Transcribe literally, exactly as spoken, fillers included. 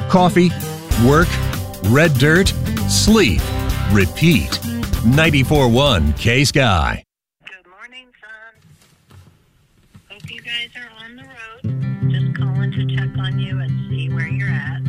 Coffee, work, red dirt, sleep, repeat. ninety-four point one K-Sky. Good morning, son. Hope you guys are on the road. Just calling to check on you and see where you're at.